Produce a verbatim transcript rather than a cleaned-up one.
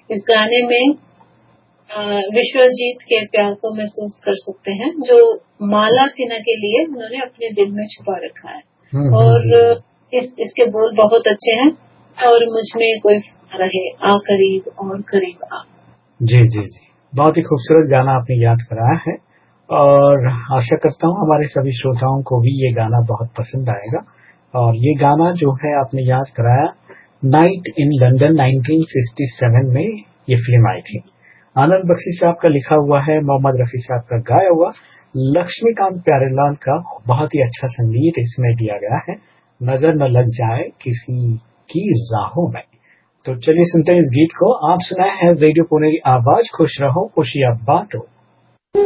इस गाने में विश्वजीत के प्यार को महसूस कर सकते हैं, जो माला सिन्हा के लिए उन्होंने अपने दिल में छुपा रखा है। और इस इसके बोल बहुत अच्छे हैं। और मुझ में कोई रहे आ करीब और करीब आ। जी जी जी, बहुत ही खूबसूरत गाना आपने याद कराया है और आशा करता हूँ हमारे सभी श्रोताओं को भी ये गाना बहुत पसंद आएगा। और ये गाना जो है आपने याद कराया, night in London nineteen sixty seven में ये फिल्म आई थी। आनंद बख्शी साहब का लिखा हुआ है, मोहम्मद रफी साहब का गाया हुआ, लक्ष्मीकांत प्यारेलाल का बहुत ही अच्छा संगीत इसमें दिया गया है। नजर न लग जाए किसी की राहों में। तो चलिए सुनते हैं इस गीत को। आप सुनाए हैं रेडियो पुनेरी आवाज, खुश रहो खुशियां बांटो।